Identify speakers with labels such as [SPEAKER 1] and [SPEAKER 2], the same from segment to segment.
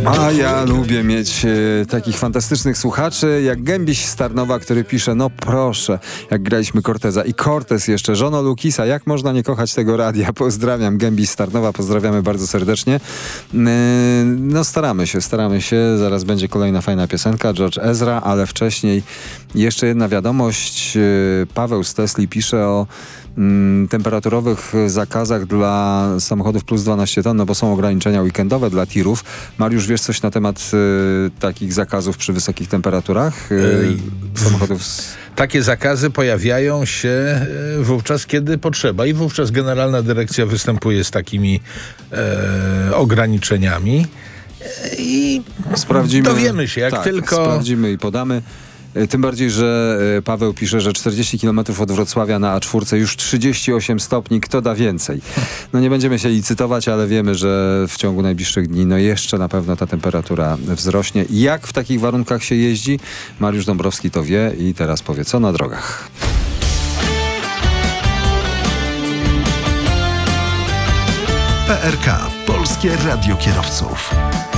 [SPEAKER 1] A ja lubię mieć takich fantastycznych słuchaczy jak Gębiś z Tarnowa, który pisze: no proszę, jak graliśmy Corteza i Cortez jeszcze, żono Lukisa, jak można nie kochać tego radia? Pozdrawiam, Gębiś z Tarnowa, pozdrawiamy bardzo serdecznie. No staramy się, zaraz będzie kolejna fajna piosenka, George Ezra, ale wcześniej jeszcze jedna wiadomość. Paweł z Tesli pisze o temperaturowych zakazach dla samochodów plus 12 ton, no bo są ograniczenia weekendowe dla tirów. Mariusz, wiesz coś na temat takich zakazów przy wysokich temperaturach samochodów?
[SPEAKER 2] Takie zakazy pojawiają się wówczas, kiedy potrzeba i wówczas Generalna Dyrekcja występuje z takimi ograniczeniami i
[SPEAKER 1] sprawdzimy,
[SPEAKER 2] dowiemy się, jak tylko...
[SPEAKER 1] Sprawdzimy i podamy. Tym bardziej, że Paweł pisze, że 40 km od Wrocławia na A4 już 38 stopni, kto da więcej? No nie będziemy się licytować, ale wiemy, że w ciągu najbliższych dni no jeszcze na pewno ta temperatura wzrośnie. Jak w takich warunkach się jeździ? Mariusz Dąbrowski to wie i teraz powie, co na drogach.
[SPEAKER 3] PRK. Polskie Radio Kierowców.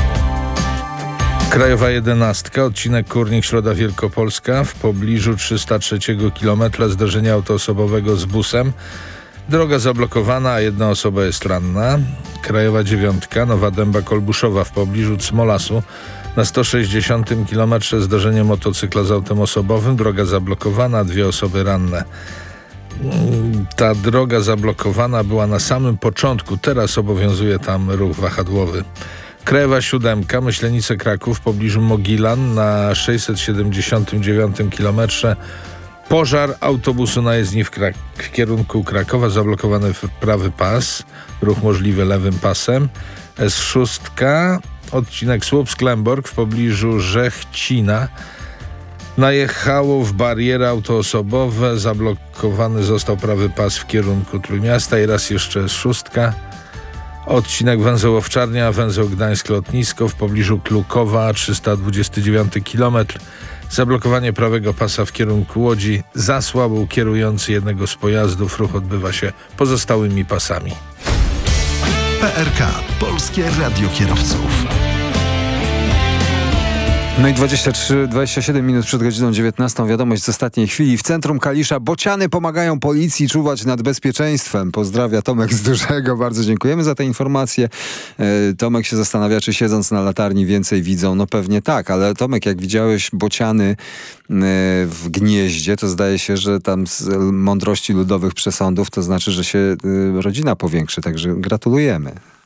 [SPEAKER 2] Krajowa 11, odcinek Kórnik-Środa Wielkopolska, w pobliżu 303 km zdarzenia autoosobowego z busem. Droga zablokowana, a jedna osoba jest ranna. Krajowa 9, Nowa Dęba-Kolbuszowa, w pobliżu Cmolasu, na 160 km zdarzenie motocykla z autem osobowym. Droga zablokowana, 2 osoby ranne. Ta droga zablokowana była na samym początku, teraz obowiązuje tam ruch wahadłowy. Krajowa 7, Myślenice-Kraków, w pobliżu Mogilan, na 679 km. Pożar autobusu na jezdni w kierunku Krakowa, zablokowany prawy pas, ruch możliwy lewym pasem. S6, odcinek Słupsk-Lęborg, w pobliżu Żechcina. Najechało w barierę auto osobowe, zablokowany został prawy pas w kierunku Trójmiasta. I raz jeszcze S6. Odcinek węzeł Owczarnia, węzeł Gdańsk-Lotnisko, w pobliżu Klukowa, 329 km. Zablokowanie prawego pasa w kierunku Łodzi. Zasłabł kierujący jednego z pojazdów. Ruch odbywa się pozostałymi pasami.
[SPEAKER 3] PRK. Polskie Radio Kierowców.
[SPEAKER 1] No i 27 minut przed godziną 19. Wiadomość z ostatniej chwili. W centrum Kalisza bociany pomagają policji czuwać nad bezpieczeństwem. Pozdrawia Tomek z Dużego. Bardzo dziękujemy za tę informację. Tomek się zastanawia, czy siedząc na latarni więcej widzą. No pewnie tak, ale Tomek, jak widziałeś bociany w gnieździe, to zdaje się, że tam z mądrości ludowych przesądów to znaczy, że się rodzina powiększy. Także gratulujemy.